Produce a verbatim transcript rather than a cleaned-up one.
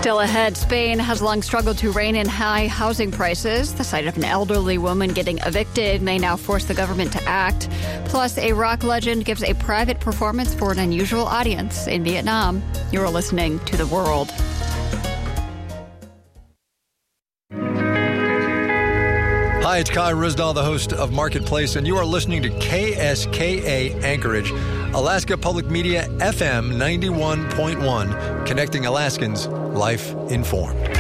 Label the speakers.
Speaker 1: Still ahead, Spain has long struggled to rein in high housing prices. The sight of an elderly woman getting evicted may now force the government to act. Plus, a rock legend gives a private performance for an unusual audience in Vietnam. You're listening to The World.
Speaker 2: Hi, it's Kai Ryssdal, the host of Marketplace, and you are listening to K S K A Anchorage, Alaska Public Media F M ninety-one point one, connecting Alaskans, life informed.